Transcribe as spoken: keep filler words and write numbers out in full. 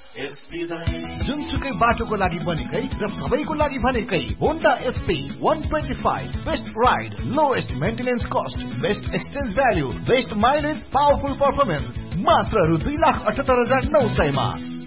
जुनसुकै बाटोको लागि बनेकै र सबैको लागि भनेकै Honda SP one twenty-five best ride, lowest maintenance cost, best exchange value, best mileage, powerful performance, मात्र रु दुई लाख अठहत्तर हजार नौ सयमा।